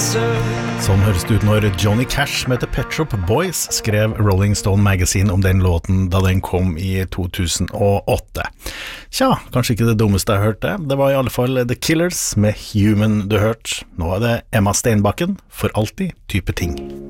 Sånn høres det ut når Johnny Cash med The Pet Shop Boys skrev Rolling Stone Magazine om den låten da den kom i 2008. Tja, kanskje ikke det dummeste jeg hørte. Det var i alle fall The Killers med Human du hørt. Nå er det Emma Steinbakken, For alltid type ting.